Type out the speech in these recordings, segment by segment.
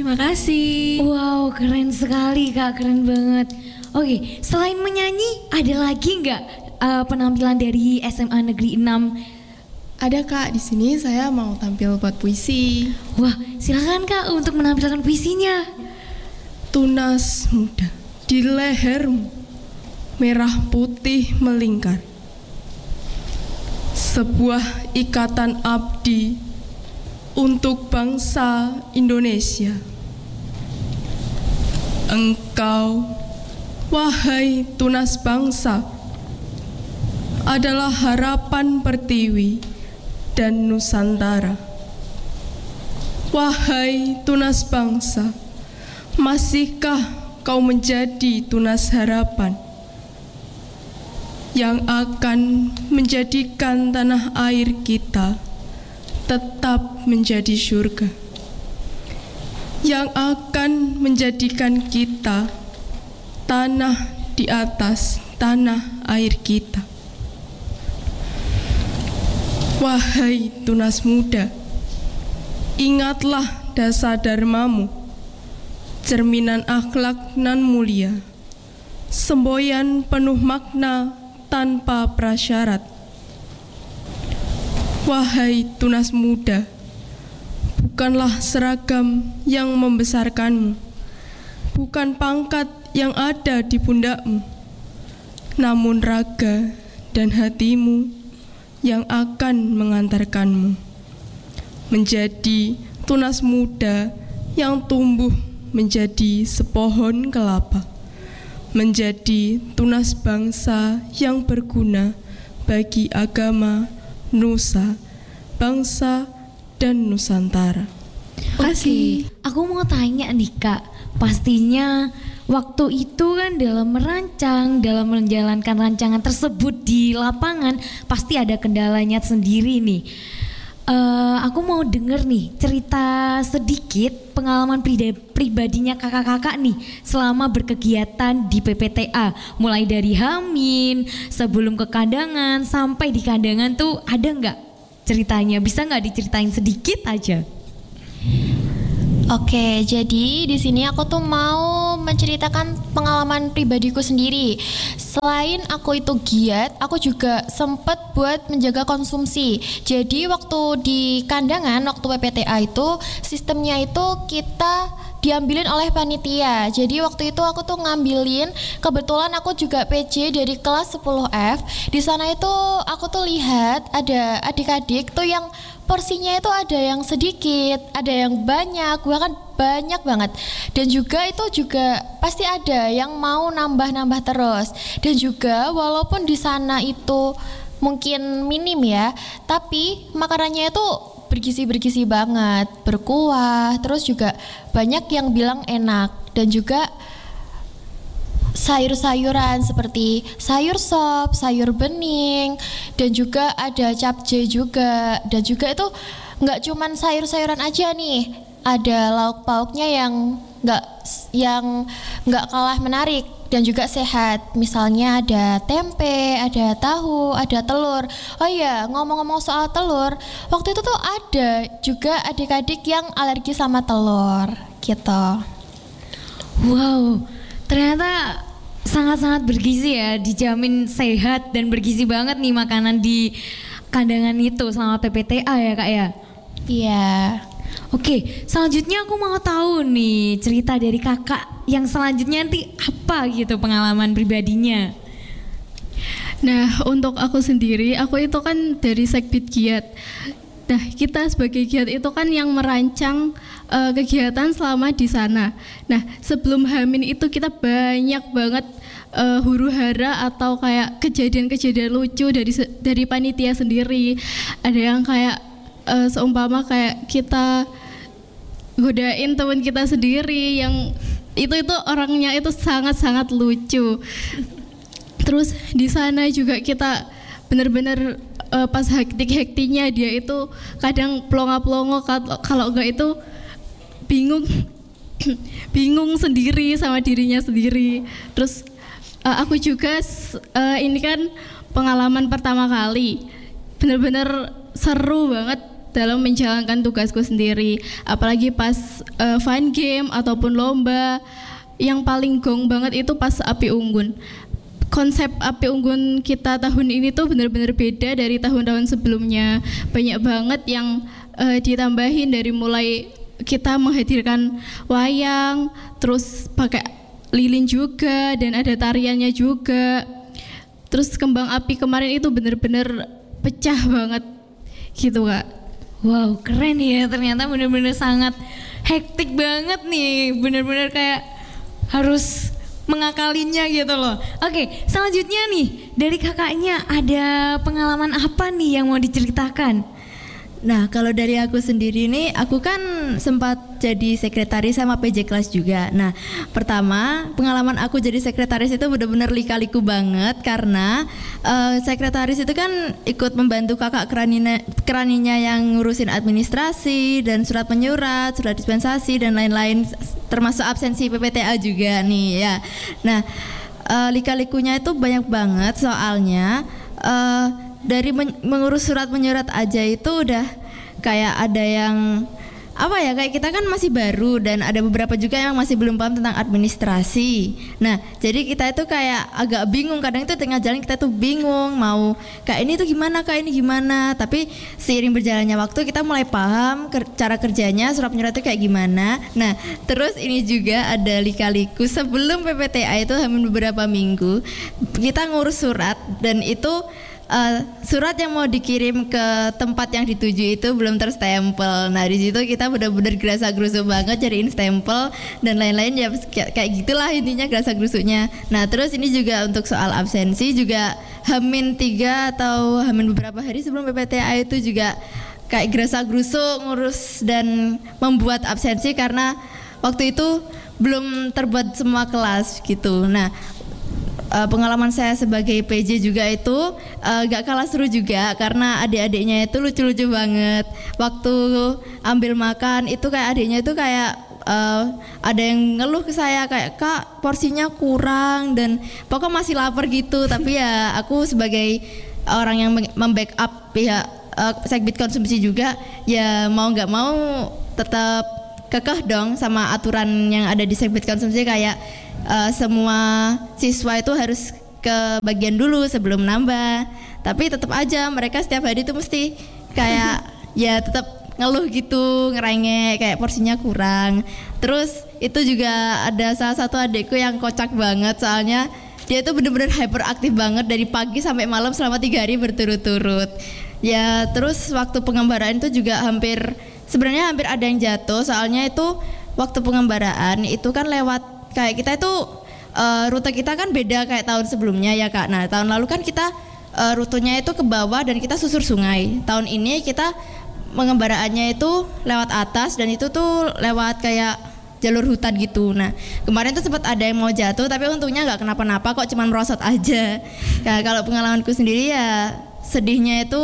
Terima kasih. Wow, keren sekali Kak, keren banget. Oke, selain menyanyi, ada lagi nggak penampilan dari SMA Negeri 6? Ada Kak, di sini saya mau tampil buat puisi. Wah, silakan Kak untuk menampilkan puisinya. Tunas muda di lehermu, merah putih melingkar. Sebuah ikatan abdi untuk bangsa Indonesia. Engkau, wahai tunas bangsa, adalah harapan pertiwi dan Nusantara. Wahai tunas bangsa, masihkah kau menjadi tunas harapan yang akan menjadikan tanah air kita tetap menjadi surga, yang akan menjadikan kita tanah di atas tanah air kita. Wahai tunas muda, ingatlah dasar dharmamu, cerminan akhlak nan mulia, semboyan penuh makna tanpa prasyarat. Wahai tunas muda, bukanlah seragam yang membesarkanmu, bukan pangkat yang ada di pundakmu, namun raga dan hatimu yang akan mengantarkanmu menjadi tunas muda yang tumbuh menjadi sepohon kelapa, menjadi tunas bangsa yang berguna bagi agama, nusa, bangsa, dan Nusantara. Oke, aku mau tanya nih Kak, pastinya waktu itu kan dalam merancang, dalam menjalankan rancangan tersebut di lapangan pasti ada kendalanya sendiri nih. Aku mau denger nih cerita sedikit pengalaman pribadinya kakak-kakak nih selama berkegiatan di PPTA, mulai dari Hamin, sebelum ke kandangan, sampai di kandangan tuh ada nggak ceritanya? Bisa nggak diceritain sedikit aja? Oke, jadi di sini aku tuh mau menceritakan pengalaman pribadiku sendiri. Selain aku itu giat, aku juga sempet buat menjaga konsumsi. Jadi waktu di kandangan, waktu PPTA itu sistemnya itu kita diambilin oleh panitia. Jadi waktu itu aku tuh ngambilin, kebetulan aku juga PJ dari kelas 10F. Di sana itu aku tuh lihat ada adik-adik tuh yang porsinya itu ada yang sedikit, ada yang banyak, bahkan banyak banget. Dan juga itu juga pasti ada yang mau nambah-nambah terus. Dan juga walaupun di sana itu mungkin minim ya, tapi makanannya itu bergizi-bergizi banget, berkuah, terus juga banyak yang bilang enak. Dan juga sayur-sayuran seperti sayur sop, sayur bening, dan juga ada capcay juga. Dan juga itu nggak cuman sayur-sayuran aja nih, ada lauk pauknya yang nggak kalah menarik dan juga sehat. Misalnya ada tempe, ada tahu, ada telur. Oh iya, ngomong-ngomong soal telur, waktu itu tuh ada juga adik-adik yang alergi sama telur gitu. Wow, ternyata sangat-sangat bergizi ya, dijamin sehat dan bergizi banget nih makanan di kandangan itu selama PPTA ya Kak ya? Iya. Oke, selanjutnya aku mau tahu nih cerita dari kakak yang selanjutnya nanti apa gitu pengalaman pribadinya. Nah, untuk aku sendiri, aku itu kan dari Sekbid Giat. Nah, kita sebagai Giat itu kan yang merancang kegiatan selama di sana. Nah, sebelum Hamin itu kita banyak banget huru-hara atau kayak kejadian-kejadian lucu dari panitia sendiri. Ada yang kayak seumpama kayak kita godain teman kita sendiri yang itu orangnya itu sangat-sangat lucu. Terus di sana juga kita benar-benar pas hektik-hektiknya dia itu kadang pelongo-pelongo, kalau enggak itu bingung sendiri sama dirinya sendiri. Terus aku juga ini kan pengalaman pertama kali, benar-benar seru banget dalam menjalankan tugasku sendiri. Apalagi pas fun game ataupun lomba, yang paling gong banget itu pas api unggun. Konsep api unggun kita tahun ini tuh benar-benar beda dari tahun-tahun sebelumnya. Banyak banget yang ditambahin, dari mulai kita menghadirkan wayang, terus pakai lilin juga, dan ada tariannya juga. Terus kembang api kemarin itu benar-benar pecah banget gitu Kak. Wow, keren ya, ternyata benar-benar sangat hektik banget nih, benar-benar kayak harus mengakalinya gitu loh. Oke, selanjutnya nih dari kakaknya ada pengalaman apa nih yang mau diceritakan? Nah, kalau dari aku sendiri nih, aku kan sempat jadi sekretaris sama PJ kelas juga. Nah, pertama pengalaman aku jadi sekretaris itu benar-benar lika-liku banget karena sekretaris itu kan ikut membantu kakak keraninya yang ngurusin administrasi dan surat menyurat, surat dispensasi dan lain-lain, termasuk absensi PPTA juga nih ya. Nah, lika-likunya itu banyak banget soalnya. Dari mengurus surat menyurat aja itu udah kayak ada yang apa ya, kayak kita kan masih baru dan ada beberapa juga yang masih belum paham tentang administrasi. Nah, jadi kita itu kayak agak bingung, kadang itu tengah jalan kita tuh bingung mau kayak ini tuh gimana, kayak ini gimana. Tapi seiring berjalannya waktu kita mulai paham cara kerjanya surat menyurat itu kayak gimana. Nah, terus ini juga ada lika-liku sebelum PPTA itu hampir beberapa minggu kita ngurus surat, dan itu surat yang mau dikirim ke tempat yang dituju itu belum terstempel. Nah, di situ kita benar-benar gerasa-gerusu banget cariin stempel dan lain-lain ya, kayak gitulah intinya gerasa-gerusuknya. Nah, terus ini juga untuk soal absensi juga Hamin 3 atau Hamin beberapa hari sebelum PPTA itu juga kayak gerasa-gerusuk ngurus dan membuat absensi karena waktu itu belum terbuat semua kelas gitu. Nah, pengalaman saya sebagai PJ juga itu gak kalah seru juga karena adik-adiknya itu lucu-lucu banget. Waktu ambil makan itu kayak adiknya itu kayak ada yang ngeluh ke saya kayak, "Kak, porsinya kurang," dan pokoknya masih lapar gitu. Tapi ya aku sebagai orang yang membackup pihak Sekbid konsumsi juga, ya mau nggak mau tetap kekeh dong sama aturan yang ada di Sekbid konsumsi, kayak semua siswa itu harus ke bagian dulu sebelum nambah. Tapi tetap aja mereka setiap hari itu mesti kayak ya tetap ngeluh gitu, ngerengek kayak porsinya kurang. Terus itu juga ada salah satu adikku yang kocak banget, soalnya dia itu bener-bener hyperaktif banget dari pagi sampai malam selama 3 hari berturut-turut. Ya terus waktu pengembaraan itu juga sebenarnya hampir ada yang jatuh, soalnya itu waktu pengembaraan itu kan lewat kayak kita itu rute kita kan beda kayak tahun sebelumnya ya Kak. Nah, tahun lalu kan kita rutenya itu ke bawah dan kita susur sungai. Tahun ini kita pengembaraannya itu lewat atas dan itu tuh lewat kayak jalur hutan gitu. Nah, kemarin tuh sempat ada yang mau jatuh tapi untungnya nggak kenapa-napa kok, cuman merosot aja. Nah, kalau pengalamanku sendiri ya sedihnya itu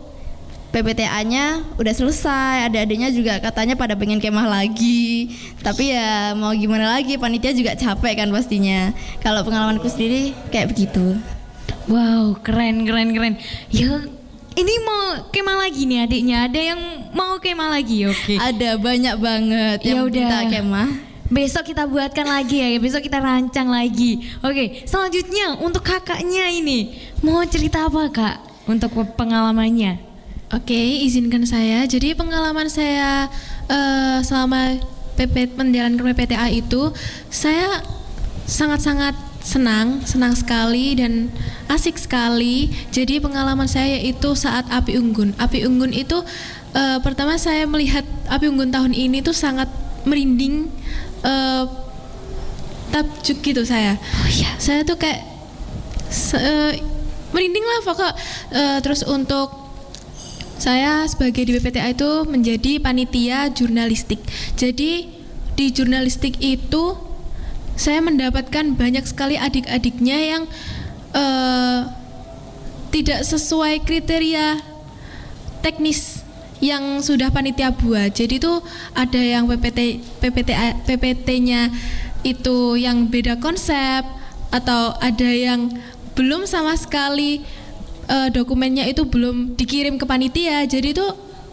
PPTA-nya udah selesai, adik-adiknya juga katanya pada pengen kemah lagi. Tapi ya mau gimana lagi, panitia juga capek kan pastinya. Kalau pengalamanku sendiri kayak begitu. Wow, keren. Ya, ini mau kemah lagi nih adiknya, ada yang mau kemah lagi, oke? Ada banyak banget yang minta kemah. Besok kita buatkan lagi ya, besok kita rancang lagi. Oke, selanjutnya untuk kakaknya ini, mau cerita apa Kak untuk pengalamannya? Oke, izinkan saya. Jadi pengalaman saya selama menjalankan PPTA itu, saya sangat-sangat senang sekali dan asik sekali. Jadi pengalaman saya itu saat api unggun. Api unggun itu pertama saya melihat api unggun tahun ini tuh sangat merinding, takjub gitu saya. Oh iya. Saya tuh kayak merinding lah pokok. Terus untuk saya sebagai di PPTA itu menjadi panitia jurnalistik. Jadi di jurnalistik itu saya mendapatkan banyak sekali adik-adiknya yang tidak sesuai kriteria teknis yang sudah panitia buat. Jadi itu ada yang PPT-nya itu yang beda konsep, atau ada yang belum sama sekali dokumennya itu belum dikirim ke panitia. Jadi itu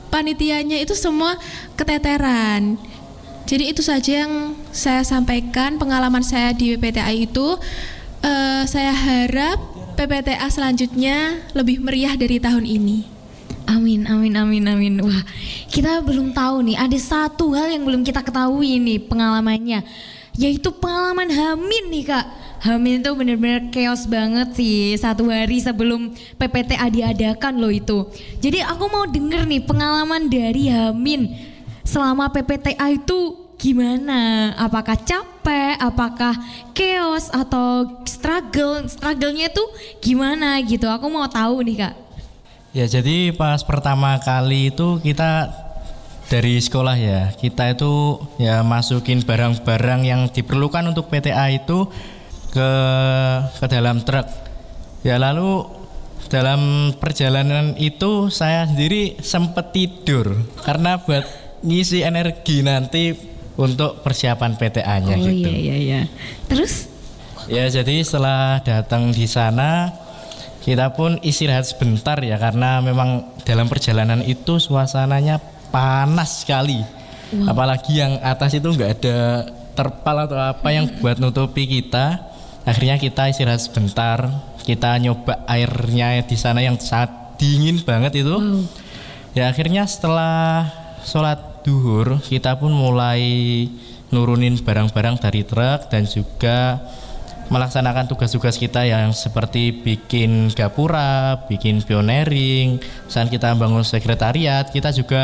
panitianya itu semua keteteran. Jadi itu saja yang saya sampaikan pengalaman saya di PPTA itu. Saya harap PPTA selanjutnya lebih meriah dari tahun ini. Amin, amin, amin, amin. Wah, kita belum tahu nih, ada satu hal yang belum kita ketahui nih pengalamannya, yaitu pengalaman Hamin nih Kak. Hamin itu benar-benar chaos banget sih, 1 hari sebelum PPTA diadakan loh itu. Jadi aku mau denger nih pengalaman dari Hamin selama PPTA itu gimana? Apakah capek, apakah chaos atau struggle-nya itu gimana gitu? Aku mau tahu nih Kak. Ya, jadi pas pertama kali itu kita dari sekolah ya, kita itu ya masukin barang-barang yang diperlukan untuk PTA itu ke dalam truk. Ya, lalu dalam perjalanan itu saya sendiri sempat tidur karena buat ngisi energi nanti untuk persiapan PTA-nya gitu. Iya. Terus? Ya, jadi setelah datang di sana kita pun istirahat sebentar ya, karena memang dalam perjalanan itu suasananya panas sekali. Apalagi yang atas itu nggak ada terpal atau apa yang buat nutupi kita. Akhirnya kita istirahat sebentar, kita nyoba airnya di sana yang sangat dingin banget itu. Ya, akhirnya setelah sholat duhur kita pun mulai nurunin barang-barang dari truk dan juga melaksanakan tugas-tugas kita yang seperti bikin gapura, bikin pioneering, saat kita bangun sekretariat, kita juga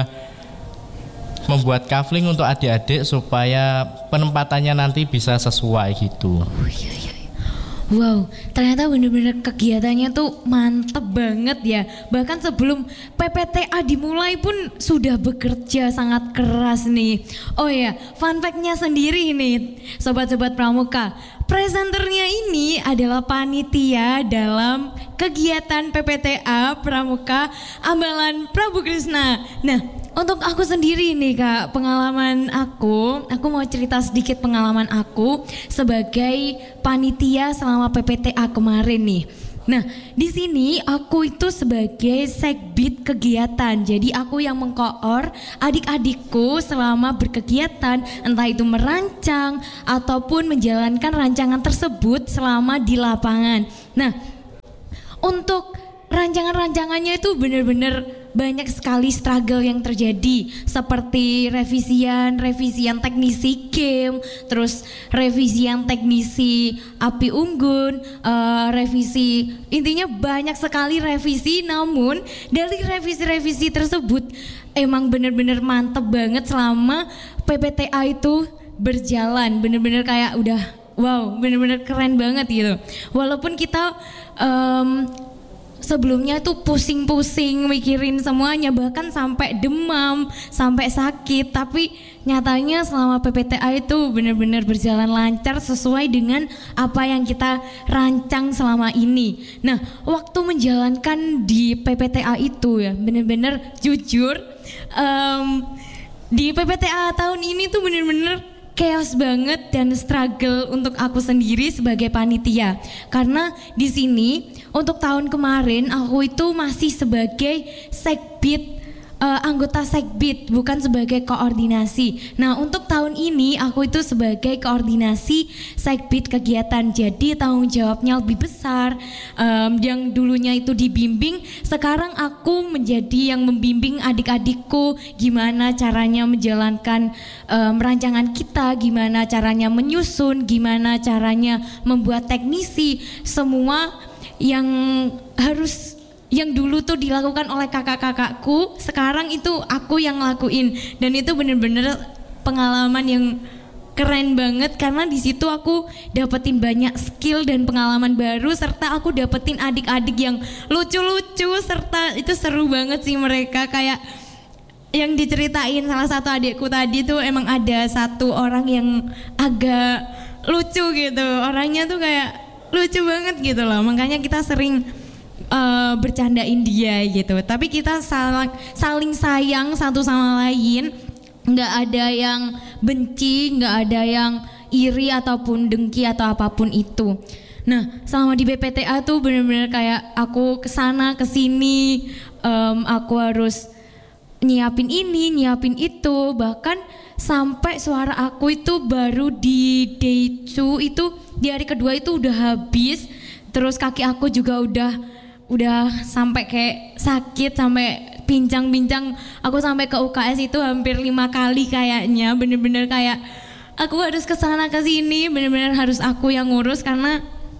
membuat kafling untuk adik-adik supaya penempatannya nanti bisa sesuai gitu. Wow, ternyata bener-bener kegiatannya tuh mantep banget ya. Bahkan sebelum PPTA dimulai pun sudah bekerja sangat keras nih. Oh ya, fun fact-nya sendiri nih, sobat-sobat pramuka. Presenternya ini adalah panitia dalam kegiatan PPTA Pramuka Ambalan Prabu Krishna. Nah, untuk aku sendiri nih Kak, pengalaman aku mau cerita sedikit pengalaman aku sebagai panitia selama PPTA kemarin nih. Nah, di sini aku itu sebagai sekbid kegiatan. Jadi aku yang mengkoor adik-adikku selama berkegiatan, entah itu merancang ataupun menjalankan rancangan tersebut selama di lapangan. Nah, untuk rancangan-rancangannya itu benar-benar banyak sekali struggle yang terjadi, seperti revisian teknisi game, terus revisian teknisi api unggun, revisi, intinya banyak sekali revisi. Namun dari revisi-revisi tersebut emang benar-benar mantep banget selama PPTA itu berjalan, benar-benar kayak udah wow, benar-benar keren banget gitu. Walaupun kita sebelumnya tuh pusing-pusing mikirin semuanya, bahkan sampai demam, sampai sakit, tapi nyatanya selama PPTA itu benar-benar berjalan lancar sesuai dengan apa yang kita rancang selama ini. Nah, waktu menjalankan di PPTA itu ya benar-benar jujur, di PPTA tahun ini tuh benar-benar chaos banget dan struggle untuk aku sendiri sebagai panitia. Karena di sini untuk tahun kemarin aku itu masih sebagai sekbid, anggota sekbid, bukan sebagai koordinasi. Nah, untuk tahun ini aku itu sebagai koordinasi sekbid kegiatan. Jadi tanggung jawabnya lebih besar. Yang dulunya itu dibimbing, sekarang aku menjadi yang membimbing adik-adikku gimana caranya menjalankan rancangan kita, gimana caranya menyusun, gimana caranya membuat teknisi, semua yang dulu tuh dilakukan oleh kakak-kakakku, sekarang itu aku yang ngelakuin. Dan itu bener-bener pengalaman yang keren banget, karena di situ aku dapetin banyak skill dan pengalaman baru, serta aku dapetin adik-adik yang lucu-lucu, serta itu seru banget sih mereka. Kayak yang diceritain salah satu adikku tadi tuh, emang ada satu orang yang agak lucu gitu, orangnya tuh kayak lucu banget gitu loh, makanya kita sering bercandain dia gitu. Tapi kita saling sayang satu sama lain, nggak ada yang benci, nggak ada yang iri ataupun dengki atau apapun itu. Nah, selama di BPTA tuh bener-bener kayak aku kesana kesini, aku harus nyiapin ini, nyiapin itu, bahkan sampai suara aku itu baru di day 2 itu, di hari kedua itu udah habis. Terus kaki aku juga udah sampai kayak sakit, sampai pincang-pincang. Aku sampai ke UKS itu hampir 5 kali kayaknya, bener-bener kayak aku harus kesana ke sini, bener-bener harus aku yang ngurus karena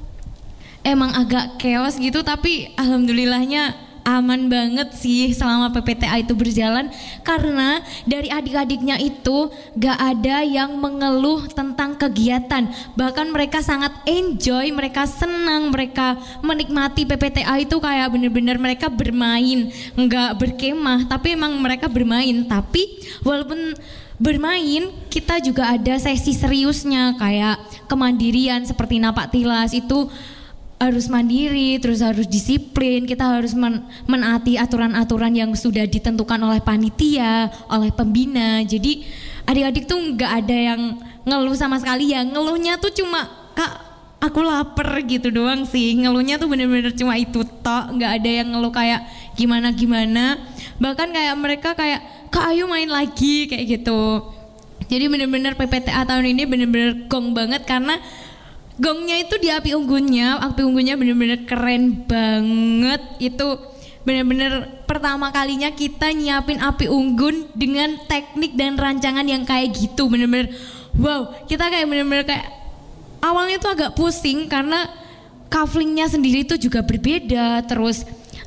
emang agak chaos gitu. Tapi alhamdulillahnya aman banget sih selama PPTA itu berjalan, karena dari adik-adiknya itu gak ada yang mengeluh tentang kegiatan, bahkan mereka sangat enjoy, mereka senang, mereka menikmati PPTA itu kayak bener-bener mereka bermain, gak berkemah, tapi emang mereka bermain. Tapi walaupun bermain, kita juga ada sesi seriusnya kayak kemandirian seperti napak tilas itu harus mandiri, terus harus disiplin, kita harus menaati aturan-aturan yang sudah ditentukan oleh panitia, oleh pembina. Jadi adik-adik tuh nggak ada yang ngeluh sama sekali, ya ngeluhnya tuh cuma kak aku lapar gitu doang sih, ngeluhnya tuh bener-bener cuma itu tok, nggak ada yang ngeluh kayak gimana-gimana. Bahkan kayak mereka kayak kak ayo main lagi kayak gitu. Jadi bener-bener PPTA tahun ini bener-bener gong banget, karena gongnya itu di api unggunnya bener-bener keren banget. Itu bener-bener pertama kalinya kita nyiapin api unggun dengan teknik dan rancangan yang kayak gitu. Bener-bener wow, kita kayak bener-bener kayak awalnya tuh agak pusing karena kaflingnya sendiri tuh juga berbeda, terus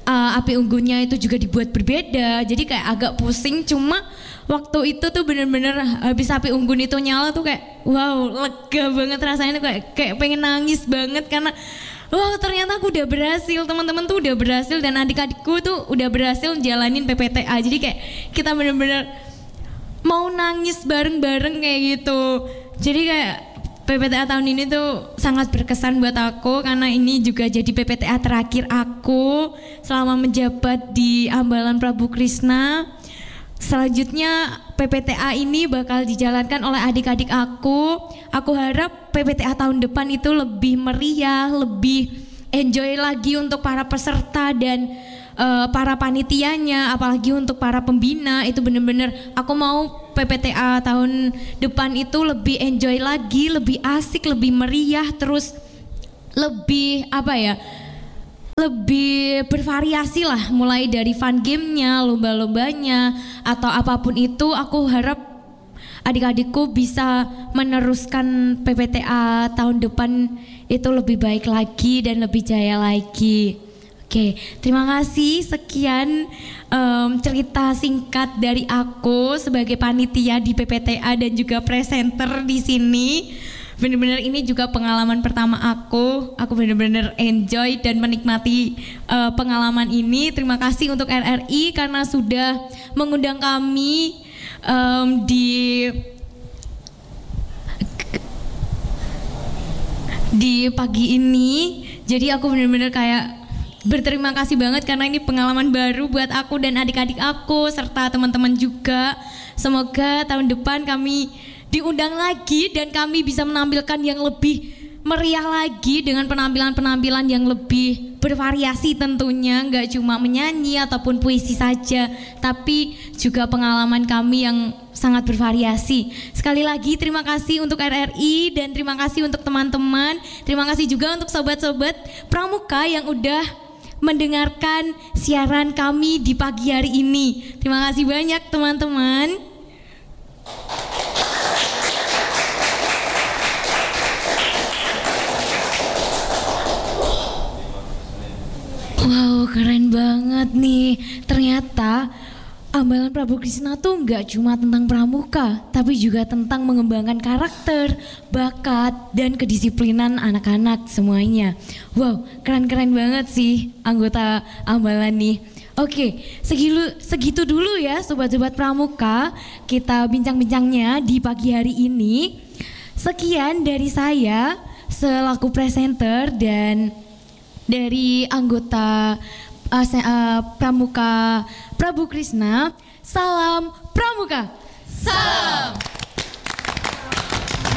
api unggunnya itu juga dibuat berbeda, jadi kayak agak pusing. Cuma waktu itu tuh bener-bener habis api unggun itu nyala tuh kayak wow, lega banget rasanya, kayak pengen nangis banget karena wow, ternyata aku udah berhasil, teman-teman tuh udah berhasil, dan adik-adikku tuh udah berhasil jalanin PPTA. Jadi kayak kita bener-bener mau nangis bareng-bareng kayak gitu. Jadi kayak PPTA tahun ini tuh sangat berkesan buat aku, karena ini juga jadi PPTA terakhir aku selama menjabat di Ambalan Prabu Krishna. Selanjutnya PPTA ini bakal dijalankan oleh adik-adik aku. Aku harap PPTA tahun depan itu lebih meriah, lebih enjoy lagi untuk para peserta dan para panitianya, apalagi untuk para pembina. Itu bener-bener aku mau PPTA tahun depan itu lebih enjoy lagi, lebih asik, lebih meriah, terus lebih lebih bervariasi lah, mulai dari fun game-nya, lomba-lombanya, atau apapun itu. Aku harap adik-adikku bisa meneruskan PPTA tahun depan itu lebih baik lagi dan lebih jaya lagi. Oke, terima kasih. Sekian cerita singkat dari aku sebagai panitia di PPTA dan juga presenter di sini. Bener-bener ini juga pengalaman pertama aku. Aku bener-bener enjoy dan menikmati pengalaman ini. Terima kasih untuk RRI karena sudah mengundang kami di pagi ini. Jadi aku bener-bener kayak berterima kasih banget karena ini pengalaman baru buat aku dan adik-adik aku serta teman-teman juga. Semoga tahun depan kami diundang lagi dan kami bisa menampilkan yang lebih meriah lagi dengan penampilan-penampilan yang lebih bervariasi tentunya, nggak cuma menyanyi ataupun puisi saja, tapi juga pengalaman kami yang sangat bervariasi. Sekali lagi terima kasih untuk RRI dan terima kasih untuk teman-teman. Terima kasih juga untuk sobat-sobat Pramuka yang udah mendengarkan siaran kami di pagi hari ini. Terima kasih banyak teman-teman. Wow, keren banget nih. Ternyata Ambalan Prabu Krishna tuh nggak cuma tentang pramuka, tapi juga tentang mengembangkan karakter, bakat, dan kedisiplinan anak-anak semuanya. Wow, keren-keren banget sih anggota Ambalan nih. Oke, segitu dulu ya sobat-sobat pramuka, kita bincang-bincangnya di pagi hari ini. Sekian dari saya selaku presenter dan dari anggota Pramuka Prabu Krishna. Salam Pramuka. Salam.